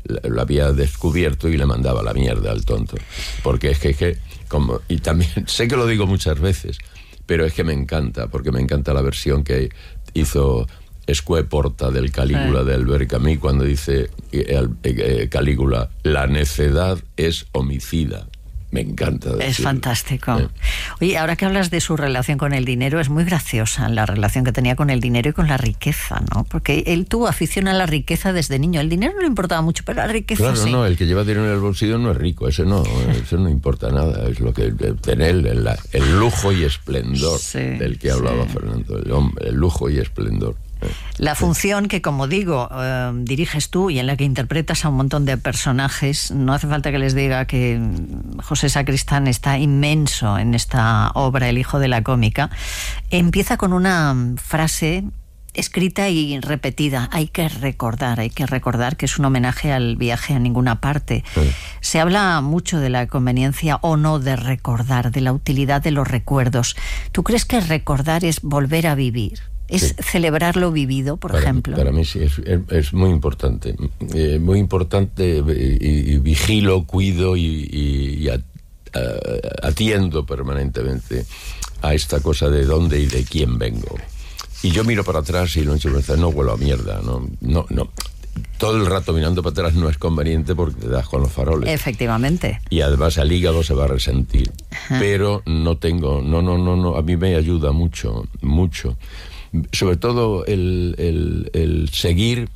lo había descubierto y le mandaba la mierda al tonto. Porque es que como, y también, sé que lo digo muchas veces, pero es que me encanta, porque me encanta la versión que hizo Escué Porta del Calígula de Albert Camus, cuando dice Calígula, la necedad es homicida. Me encanta decirlo. Es fantástico. Oye, ahora que hablas de su relación con el dinero, es muy graciosa la relación que tenía con el dinero y con la riqueza, ¿no? Porque él tuvo afición a la riqueza desde niño. El dinero no le importaba mucho, pero la riqueza claro, sí. No, el que lleva dinero en el bolsillo no es rico, eso no importa nada. Es lo que tener el lujo y esplendor del que hablaba Fernando, el lujo y esplendor. La función que, como digo, diriges tú y en la que interpretas a un montón de personajes, no hace falta que les diga que José Sacristán está inmenso en esta obra, El hijo de la cómica. Empieza con una frase escrita y repetida: hay que recordar, que es un homenaje al viaje a ninguna parte. Se habla mucho de la conveniencia o no de recordar, de la utilidad de los recuerdos. ¿Tú crees que recordar es volver a vivir? ¿Es celebrar lo vivido, por ejemplo? Para mí sí, es muy importante. Muy importante, y vigilo, cuido y atiendo permanentemente a esta cosa de dónde y de quién vengo. Y yo miro para atrás y no huelo a mierda, no. Todo el rato mirando para atrás no es conveniente porque te das con los faroles. Efectivamente. Y además el hígado se va a resentir. Pero no, a mí me ayuda mucho. Sobre todo el seguir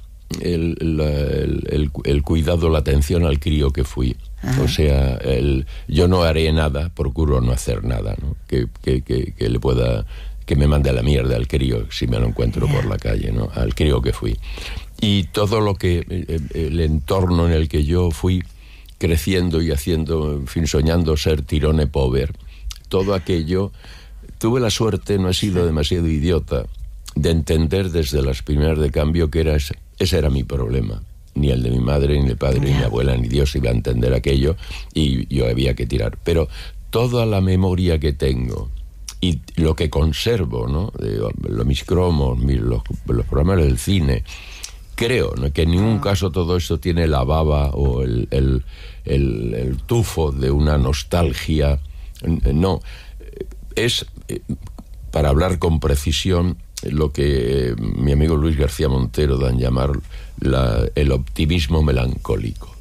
el cuidado, la atención al crío que fui. O sea, yo no haré nada, procuro no hacer nada, ¿no? Que le pueda, que me mande a la mierda al crío si me lo encuentro por la calle, ¿no? Al crío que fui. Y todo lo que el entorno en el que yo fui creciendo y haciendo, en fin, soñando ser tirone pover, todo aquello, tuve la suerte, no he sido demasiado idiota, de entender desde las primeras de cambio que ese era mi problema. Ni el de mi madre, ni el padre, ni mi abuela, ni Dios iba a entender aquello, y yo había que tirar. Pero toda la memoria que tengo y lo que conservo, ¿no? Mis cromos, los programas del cine, creo, ¿no?, que en ningún caso todo esto tiene la baba o el tufo de una nostalgia. No, es, para hablar con precisión, lo que mi amigo Luis García Montero da en llamar el optimismo melancólico.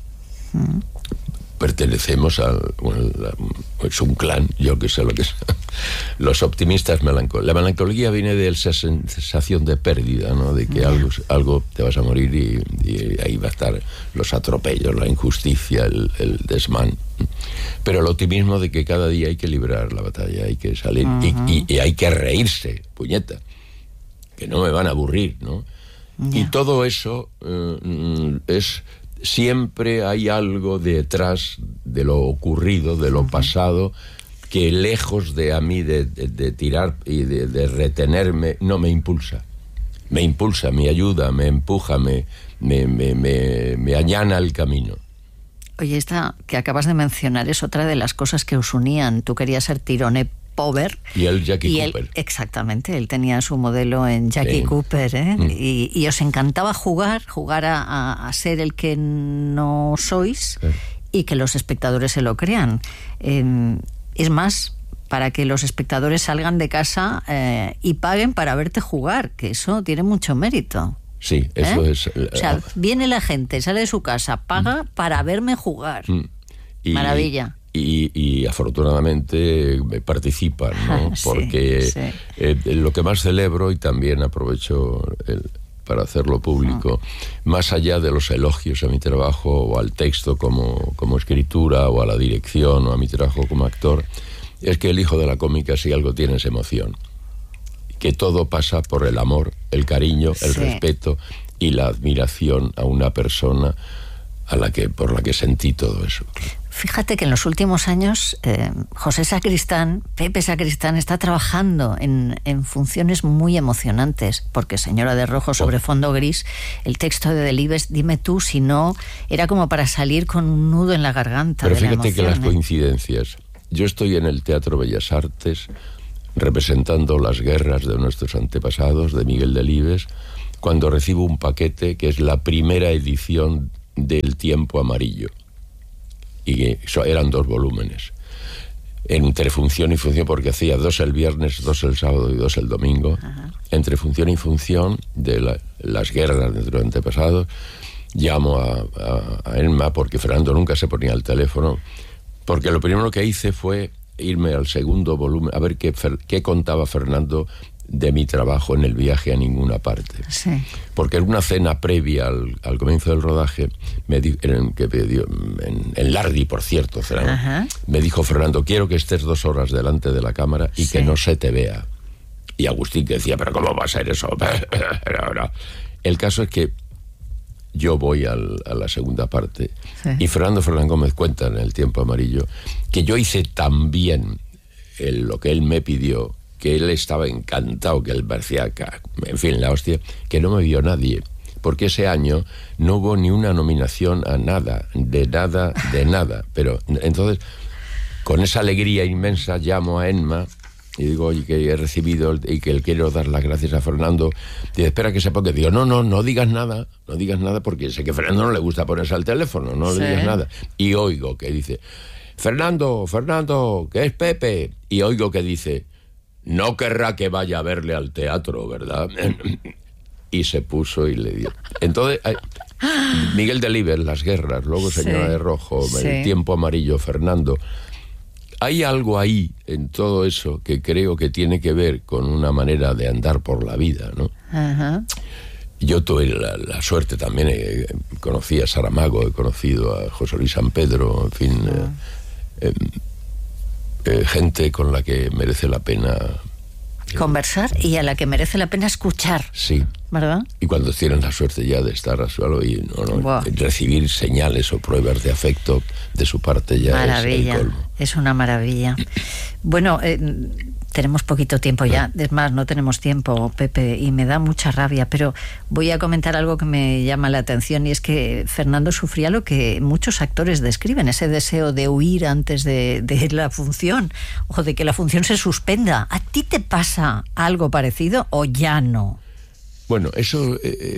Pertenecemos es un clan, yo que sé lo que es, los optimistas melancólicos. La melancolía viene de esa sensación de pérdida, ¿no? De que algo te vas a morir y ahí va a estar los atropellos, la injusticia, el desmán. Pero el optimismo de que cada día hay que librar la batalla, hay que salir y hay que reírse, puñeta, que no me van a aburrir, ¿no? Y todo eso es... Siempre hay algo detrás de lo ocurrido, de lo pasado, que lejos de a mí de tirar y de retenerme, no me impulsa. Me impulsa, me ayuda, me empuja, me allana el camino. Oye, esta que acabas de mencionar es otra de las cosas que os unían. Tú querías ser tirone pover. Y él Jackie Cooper. Exactamente, él tenía su modelo en Jackie Cooper, ¿eh? Y os encantaba jugar a ser el que no sois y que los espectadores se lo crean. Es más, para que los espectadores salgan de casa y paguen para verte jugar, que eso tiene mucho mérito. Sí, eso es... O sea, viene la gente, sale de su casa, paga para verme jugar. Maravilla. Y afortunadamente participan, ¿no? Porque lo que más celebro, y también aprovecho para hacerlo público, más allá de los elogios a mi trabajo o al texto como escritura o a la dirección o a mi trabajo como actor, es que el hijo de la cómica, si algo tiene, es emoción. Que todo pasa por el amor, el cariño, el respeto y la admiración a una persona por la que sentí todo eso. Fíjate que en los últimos años José Sacristán, Pepe Sacristán, está trabajando en funciones muy emocionantes, porque Señora de Rojo sobre fondo gris, el texto de Delibes, dime tú si no, era como para salir con un nudo en la garganta. Pero fíjate que las coincidencias. Yo estoy en el Teatro Bellas Artes representando las guerras de nuestros antepasados, de Miguel Delibes, cuando recibo un paquete que es la primera edición del Tiempo Amarillo. Y eran 2 volúmenes. Entre función y función, porque hacía 2 el viernes, 2 el sábado y 2 el domingo. Ajá. Entre función y función de las guerras de nuestros antepasados. Llamo a Emma porque Fernando nunca se ponía al teléfono, porque lo primero que hice fue irme al segundo volumen a ver qué contaba Fernando de mi trabajo en el viaje a ninguna parte. Sí. Porque en una cena previa al comienzo del rodaje, en Lardi, por cierto, me dijo Fernando, quiero que estés 2 horas delante de la cámara y que no se te vea. Y Agustín que decía, pero ¿cómo va a ser eso? El caso es que yo voy a la segunda parte, y Fernando Gómez cuenta en El Tiempo Amarillo que yo hice tan bien lo que él me pidió, que él estaba encantado, que él parecía, en fin, la hostia, que no me vio nadie, porque ese año no hubo ni una nominación a nada, de nada, pero entonces, con esa alegría inmensa, llamo a Emma y digo, oye, que he recibido y que le quiero dar las gracias a Fernando. Dice, espera que se ponga. Digo, no digas nada, porque sé que a Fernando no le gusta ponerse al teléfono, no le digas nada. Y oigo que dice, Fernando, que es Pepe. Y oigo que dice, no querrá que vaya a verle al teatro, ¿verdad? Y se puso y le dio. Entonces, Miguel Delibes, Las guerras, luego Señora de Rojo, El Tiempo Amarillo, Fernando. Hay algo ahí en todo eso que creo que tiene que ver con una manera de andar por la vida, ¿no? Ajá. Yo tuve la suerte también, conocí a Saramago, he conocido a José Luis San Pedro, en fin, gente con la que merece la pena conversar y a la que merece la pena escuchar. Sí. ¿Verdad? Y cuando tienen la suerte ya de estar a su lado y recibir señales o pruebas de afecto de su parte ya maravilla, es el colmo. Es una maravilla. Bueno, tenemos poquito tiempo ya, es más, no tenemos tiempo, Pepe, y me da mucha rabia, pero voy a comentar algo que me llama la atención, y es que Fernando sufría lo que muchos actores describen, ese deseo de huir antes de la función, o de que la función se suspenda. ¿A ti te pasa algo parecido o ya no? Bueno, eso,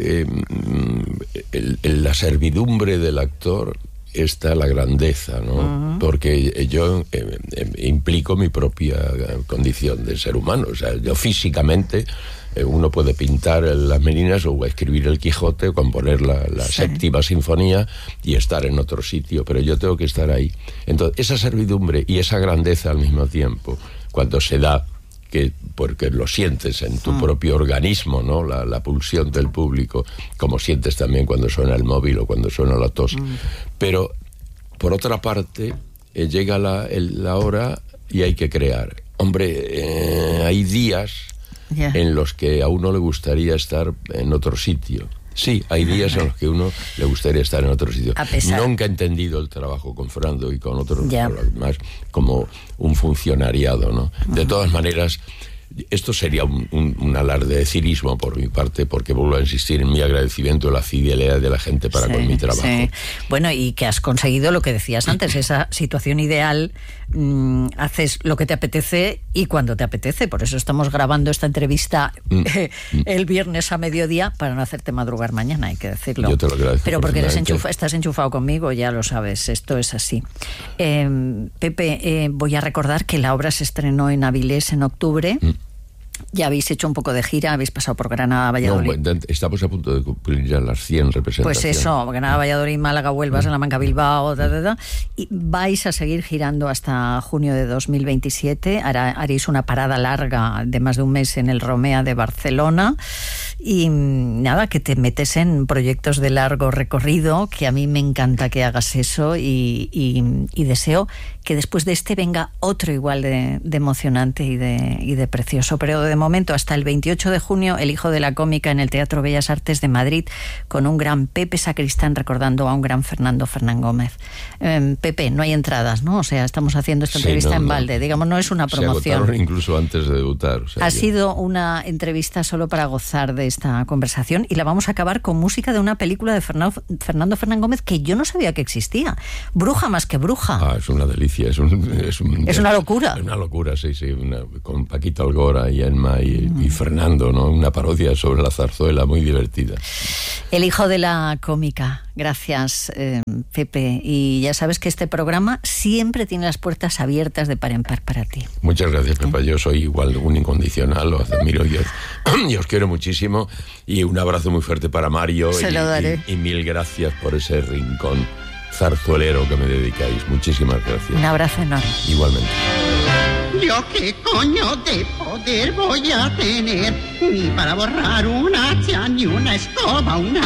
la servidumbre del actor está la grandeza, ¿no? Uh-huh. Porque yo implico mi propia condición de ser humano. O sea, yo físicamente, uno puede pintar las Meninas o escribir el Quijote o componer la séptima sinfonía y estar en otro sitio, pero yo tengo que estar ahí. Entonces, esa servidumbre y esa grandeza al mismo tiempo, cuando se da, porque lo sientes en tu propio organismo, ¿no? La pulsión del público, como sientes también cuando suena el móvil o cuando suena la tos. Pero, por otra parte, llega la hora y hay que crear. Hombre, hay días en los que a uno le gustaría estar en otro sitio. Sí, hay días en los que uno le gustaría estar en otro sitio. Nunca he entendido el trabajo con Fernando y con otros más como un funcionariado, ¿no? De todas maneras, esto sería un alarde de cinismo por mi parte, porque vuelvo a insistir en mi agradecimiento a la fidelidad de la gente para con mi trabajo. Sí. Bueno, y que has conseguido lo que decías antes, esa situación ideal, haces lo que te apetece y cuando te apetece. Por eso estamos grabando esta entrevista el viernes a mediodía, para no hacerte madrugar mañana, hay que decirlo. Yo te lo agradezco. Pero porque estás enchufado conmigo, ya lo sabes, esto es así. Pepe, voy a recordar que la obra se estrenó en Avilés en octubre. Ya habéis hecho un poco de gira, habéis pasado por Granada, Valladolid. No, estamos a punto de cumplir ya las 100 representaciones. Pues eso, Granada, Valladolid, Málaga, Huelva, Salamanca, Bilbao, y vais a seguir girando hasta junio de 2027. Haréis una parada larga de más de un mes en el Romea de Barcelona. Y nada, que te metes en proyectos de largo recorrido, que a mí me encanta que hagas eso, y deseo que después de este venga otro igual de emocionante y de precioso. Pero de momento, hasta el 28 de junio, El hijo de la cómica en el Teatro Bellas Artes de Madrid, con un gran Pepe Sacristán recordando a un gran Fernando Gómez. Pepe, no hay entradas, ¿no? O sea, estamos haciendo esta entrevista en balde, digamos, no es una promoción. Se agotaron incluso antes de debutar. O sea, ha sido una entrevista solo para gozar de esta conversación, y la vamos a acabar con música de una película de Fernando Gómez que yo no sabía que existía. Bruja más que bruja. Es una delicia, es una locura. Es una locura, sí, con Paquito Algora y Emma y Fernando, ¿no? Una parodia sobre la zarzuela muy divertida. El hijo de la cómica. Gracias, Pepe. Y ya sabes que este programa siempre tiene las puertas abiertas de par en par para ti. Muchas gracias, Pepa. Yo soy igual un incondicional, os admiro y os quiero muchísimo. Y un abrazo muy fuerte para Mario. Se lo daré. Y mil gracias por ese rincón zarzuelero que me dedicáis. Muchísimas gracias. Un abrazo enorme. Igualmente. ¿Yo qué coño de poder voy a tener? Ni para borrar una hacha, ni una escoba, una